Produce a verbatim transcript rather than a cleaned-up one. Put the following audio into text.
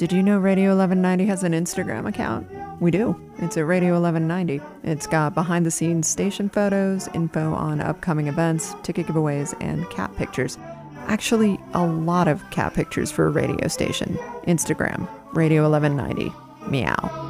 Did you know Radio eleven ninety has an Instagram account? We do. It's at Radio eleven ninety. It's got behind-the-scenes station photos, info on upcoming events, ticket giveaways, and cat pictures. Actually, a lot of cat pictures for a radio station. Instagram, Radio eleven ninety. Meow.